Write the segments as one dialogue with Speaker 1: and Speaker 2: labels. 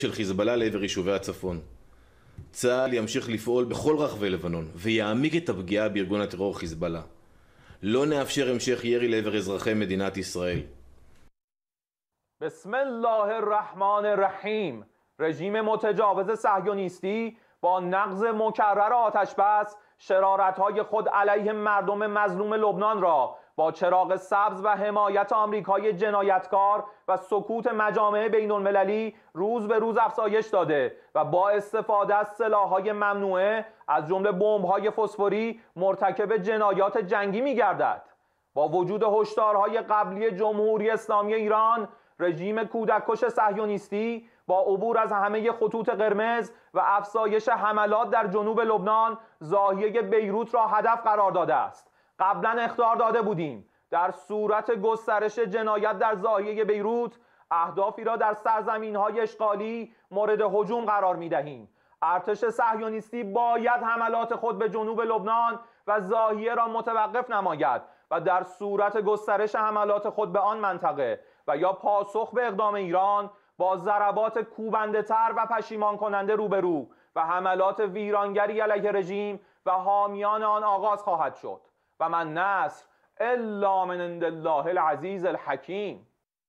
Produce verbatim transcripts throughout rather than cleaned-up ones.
Speaker 1: של חיזבאללה לעבר יישובי הצפון. צה"ל ימשיך לפעול בכל רחבי לבנון ויעמיק את הפגיעה בארגון הטרור חיזבאללה. לא נאפשר המשך ירי לעבר אזרחי מדינת ישראל.
Speaker 2: بسم الله الرحمن الرحیم. رژیم متجاوز صهیونیستی با نقض مکرر آتش بس شرارت‌های خود علیه مردم مظلوم لبنان را با چراغ سبز و حمایت آمریکای جنایتکار و سکوت مجامع بین‌المللی روز به روز افزایش داده و با استفاده از سلاح‌های ممنوعه از جمله بمب‌های فسفوری مرتکب جنایات جنگی می‌گردد. با وجود هشدارهای قبلی جمهوری اسلامی ایران، رژیم کودککش صهیونیستی با عبور از همه خطوط قرمز و افزایش حملات در جنوب لبنان ضاحیه بیروت را هدف قرار داده است. قبلا اخطار داده بودیم در صورت گسترش جنایت در ضاحیه بیروت اهدافی را در سرزمین‌های اشغالی مورد هجوم قرار می‌دهیم. ارتش صهیونیستی باید حملات خود به جنوب لبنان و ضاحیه را متوقف نماید و در صورت گسترش حملات خود به آن منطقه و یا پاسخ به اقدام ایران با ضربات کوبنده تر و پشیمان کننده روبرو و حملات ویرانگری علیه رژیم و حامیان آن آغاز خواهد شد و من نصر الا من عند الله العزیز الحکیم.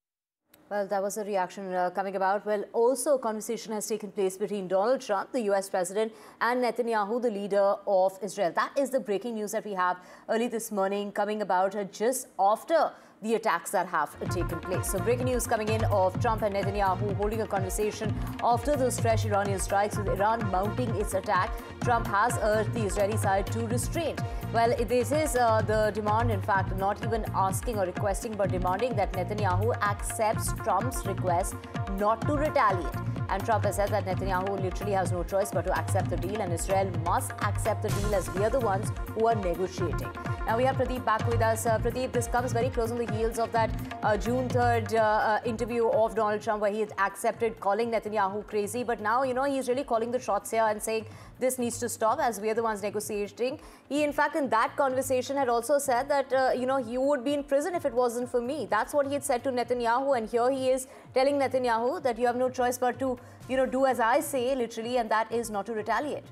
Speaker 3: Well, that was a reaction uh, coming about. Well, also a conversation has taken place between Donald Trump, the U S president, and Netanyahu, the leader of Israel. That is the breaking news that we have early this morning coming about uh, just after the attacks that have taken place. So breaking news coming in of Trump and Netanyahu holding a conversation after those fresh Iranian strikes, with Iran mounting its attack. Trump has urged the Israeli side to restraint. Well, this is uh, the demand, in fact, not even asking or requesting, but demanding that Netanyahu accepts Trump's request not to retaliate. And Trump has said that Netanyahu literally has no choice but to accept the deal, and Israel must accept the deal as we are the ones who are negotiating. Now we have Pradeep back with us. Uh, Pradeep, this comes very close on the heels of that uh, June third uh, uh, interview of Donald Trump where he accepted calling Netanyahu crazy. But now, you know, he's really calling the shots here and saying this needs to stop as we are the ones negotiating. He, in fact, in that conversation had also said that, uh, you know, you would be in prison if it wasn't for me. That's what he had said to Netanyahu. And here he is telling Netanyahu that you have no choice but to, you know, do as I say, literally, and that is not to retaliate.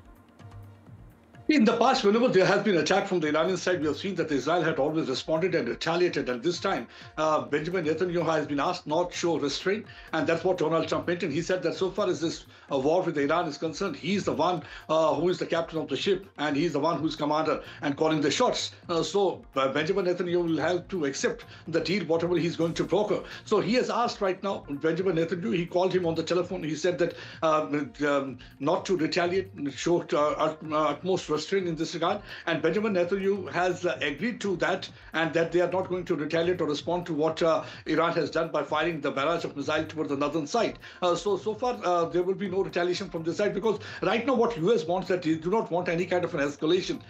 Speaker 4: In the past, whenever there has been attack from the Iranian side, we have seen that Israel had always responded and retaliated. And this time, uh, Benjamin Netanyahu has been asked not to show restraint. And that's what Donald Trump mentioned. He said that so far as this uh, war with Iran is concerned, he's the one uh, who is the captain of the ship. And he's the one who's commander and calling the shots. Uh, so uh, Benjamin Netanyahu will have to accept the deal, whatever he's going to broker. So he has asked right now, Benjamin Netanyahu, he called him on the telephone. He said that uh, um, not to retaliate, show uh, utmost restraint in this regard, and Benjamin Netanyahu has uh, agreed to that, and that they are not going to retaliate or respond to what uh, Iran has done by firing the barrage of missiles towards the northern side. Uh, so, so far, uh, there will be no retaliation from this side, because right now what U S wants, that they do not want any kind of an escalation